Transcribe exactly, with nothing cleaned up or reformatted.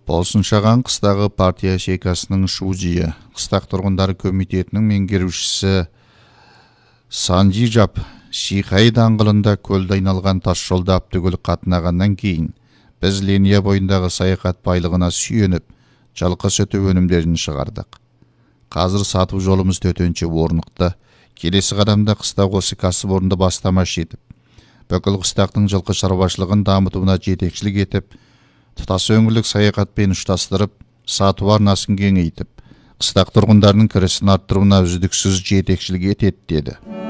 Болсыншаған қыстағы партия шекасының шужиы, қыстақ тұрғындары комитетінің меңгерушісі Санжижап Шихай даңғылында көлді айналған тас жолда аптөгіл қатынағаннан кейін, біз линия бойындағы саяхат байлығына сүйеніп, жалқы сүті өнімдерін шығардық. Қазір сатып жолымыз төтенше орнықты, келесі қадамда қыстақ осы кәсіпорынды бастамашы етіп, бүкіл қыстақтың жылқы шаруашылығын дамытуына жетекшілік етіп, тұтас өңірлік саяхатпен ұштастырып, сату арнасын кеңейтіп, қыстақ тұрғындарының кірісін арттыруына үздіксіз жетекшілік етеді деді.